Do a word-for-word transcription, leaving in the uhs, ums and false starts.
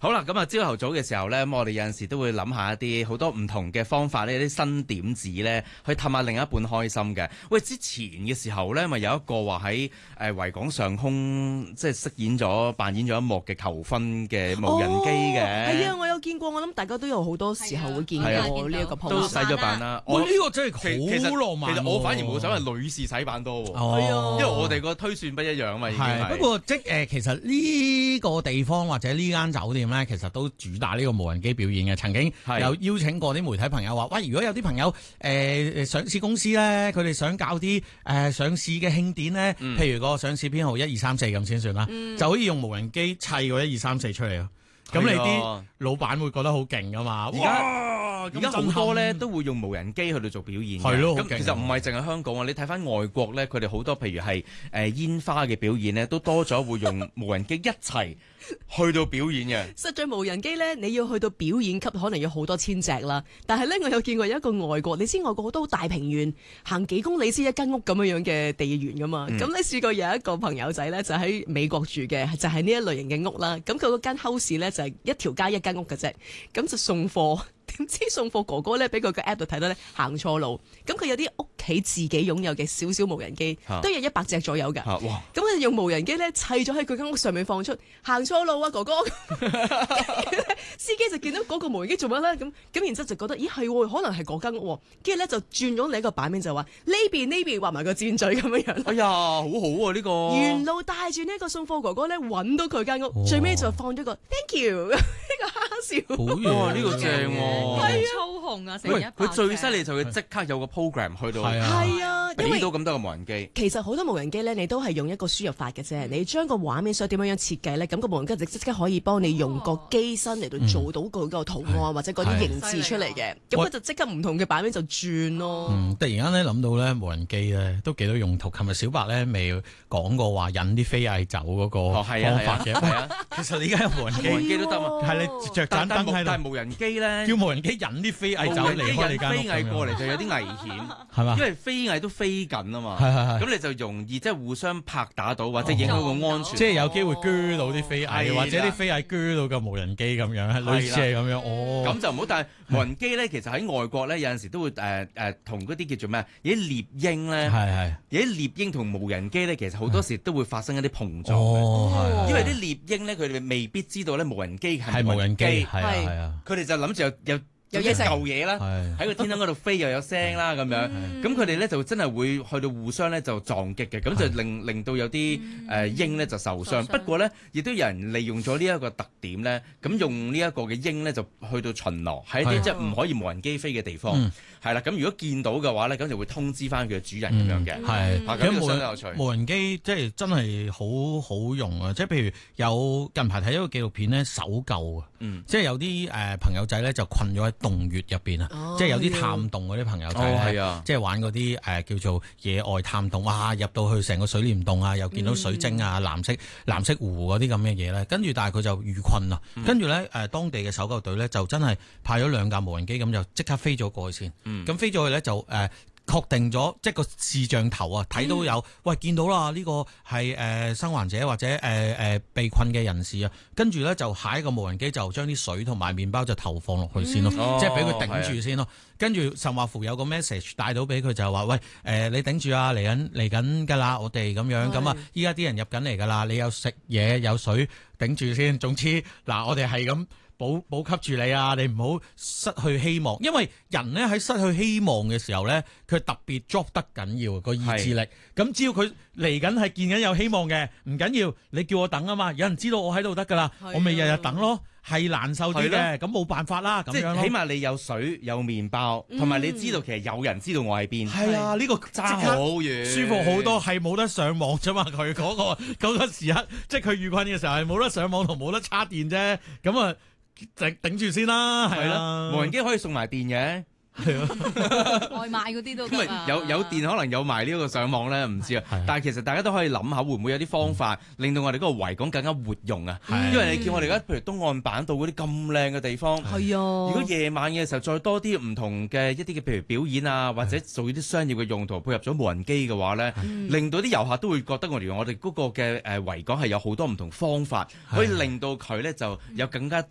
好啦，咁啊朝頭早嘅時候咧，咁我哋有陣時都會諗下一啲好多唔同嘅方法呢，啲新點子咧，去氹下另一半開心嘅。喂，之前嘅時候咧，咪有一個話喺誒維港上空，即係飾演咗扮演咗一幕嘅求婚嘅無人機嘅。 係啊，我有見過，我諗大家都有好多時候會見過呢一個 post， 都洗咗版啦。 哇！呢個真係好浪漫。 其實我反而冇想係女士洗版多喎， 哦， 因為我哋個推算不一樣啊嘛，已經係。 不過即誒，其實呢個地方或者呢間酒店咧，其實都主打呢個無人機表演嘅。曾經有邀請過啲媒體朋友話：喂，如果有啲朋友誒、呃、上市公司咧，佢哋想搞啲誒、呃、上市嘅慶典咧，嗯、譬如個上市編號一二三四咁先算啦，嗯、就可以用無人機砌個一二三四出嚟咯。咁你啲老闆會覺得好勁噶嘛？而家而家好多咧都會用無人機去到做表演嘅。 係咯， 咁其實唔係淨係香港啊，你睇翻外國咧，佢哋好多譬如係誒煙花嘅表演咧，都多咗會用無人機一齊去到表演嘅。 實在無人機咧，你要去到表演級，可能要好多千隻啦。但係咧，我有見過有一個外國，你知外國好多大平原，行幾公里先一間屋咁樣樣嘅地緣噶嘛。咁、嗯、你試過有一個朋友仔咧，就喺美國住嘅，就係、是、呢一類型嘅屋啦。咁佢嗰間 house 咧就係一條街一間屋嘅啫，咁就送貨。點知送貨哥哥咧，俾佢個 app 度睇到咧行錯路，咁佢有啲屋企自己擁有嘅少少無人機，啊、都有一百隻左右㗎。咁佢用無人機咧砌咗喺佢間屋上面放出，行錯路啊哥哥！司機就見到嗰個無人機做乜咧？咁咁然之後就覺得，咦係，可能係嗰間屋。跟住咧就轉咗另一個版面就話呢邊呢邊畫埋個箭嘴咁樣樣。 哎呀，好好啊呢、呢個！ 沿路帶住呢個送貨哥哥咧揾到佢間屋，哦、最尾就放咗個 thank you 呢個哈哈笑。 好嘢，呢、呢個正喎！ 係操控啊！喂， 佢最犀利就佢即刻有個 program 去到， 係啊， 俾到咁多個無人機。 其實好多無人機咧，你都係用一個輸入法嘅啫。你將個畫面想點樣樣設計咧，咁個無人機就即刻可以幫你用個機身嚟到做到佢個圖案、嗯、或者嗰啲形字出嚟嘅。咁佢就即刻唔同嘅版面就轉咯。 嗯，突然間咧諗到咧無人機咧都幾多用途。琴日小白咧未講過話引啲飛蟻走嗰個方法嘅。係啊，其實你而家有無人機， 無人機都得嘛。 係你着盞燈喺度， 但係無人機咧， 叫無人機引啲飛蟻走離開你間屋， 飛蟻過嚟就有啲危險，係嘛？因為飛蟻都飛緊啊嘛，咁你就容易即係互相拍打到，或者影響個安全， 即係有機會鋸到啲飛蟻，或者啲飛蟻鋸到個無人機咁樣，類似係咁樣。哦， 咁就唔好。但係無人機咧，其實喺外國咧有陣時都會誒誒同嗰啲叫做咩？有啲獵鷹咧，係係有啲獵鷹同無人機咧，其實好多時都會發生一啲碰撞嘅，因為啲獵鷹咧佢哋未必知道咧無人機係無人機，係啊，佢哋就諗住有有。有一嚿嘢啦，喺個天空嗰度飛又有聲啦咁樣，咁佢哋咧就真係會去到互相咧就撞擊嘅，咁就令令到有啲誒鷹咧就受傷。不過咧，亦都有人利用咗呢一個特點咧，咁用呢一個嘅鷹咧就去到巡邏喺啲即係唔可以無人機飛嘅地方，係啦。咁如果見到嘅話咧，咁就會通知翻佢嘅主人咁樣嘅。係，咁相當有趣。 無人機即係真係好好用啊！即係譬如有近排睇一個紀錄片咧，搜救啊，即係有啲誒朋友仔咧就困咗喺洞穴入邊啊，哦、即係有啲探洞嗰啲朋友仔咧，哦、即係玩嗰啲誒叫做野外探洞，哇！入到去成個水簾洞啊，又見到水晶啊、藍色藍色湖嗰啲咁嘅嘢咧，跟住但係佢就遇困啦，跟住咧誒當地嘅搜救隊咧就真係派咗兩架無人機咁就即刻飛咗過去先，咁、嗯、飛咗去咧就誒。呃確定咗，即係個視像頭啊，睇到有，嗯、喂，見到啦，呢、這個係誒、呃、生還者或者誒誒、呃呃、被困嘅人士啊，跟住咧就下一個無人機就將啲水同埋麵包就投放落去先咯，嗯、即係俾佢頂住先咯。跟住甚或乎有個 message 帶到俾佢就係話，喂，誒、呃、你頂住啊，嚟緊嚟緊㗎啦，我哋咁樣咁啊，依家啲人入緊嚟㗎啦，你有食嘢有水頂住先。總之嗱，我哋係咁。保保給住你啊！你唔好失去希望，因為人咧喺失去希望嘅時候咧，佢特別 drop 得緊要個意志力。咁是只要佢嚟緊係見緊有希望嘅，唔緊要，你叫我等啊嘛，有人知道我喺度得噶啦，啊、我咪日日等咯。係難受啲嘅，咁冇、啊、辦法啦。咁樣起碼你有水有麵包，同埋、嗯、你知道其實有人知道我喺邊。 係啊，呢、呢個爭好遠，舒服好多。係冇得上網啫嘛，佢嗰、嗰個嗰個時刻，即係佢遇困嘅時候係冇得上網同冇得叉電啫。咁啊。頂頂住先啦，係啦、啊， 無人機可以送埋電嘅。係啊， 外賣嗰啲都咁啊， 有有電可能有埋呢個上網咧，唔知啊。但係其實大家都可以諗下，會唔會有啲方法令到我哋嗰個維港更加活用啊？因為你見我哋而家譬如東岸板道嗰啲咁靚嘅地方，係啊。如果夜晚嘅時候再多啲唔同嘅一啲嘅譬如表演啊，或者做啲商業嘅用途配合咗無人機嘅話咧，令到啲遊客都會覺得我哋我哋嗰個嘅誒維港係有好多唔同方法，可以令到佢咧就有更加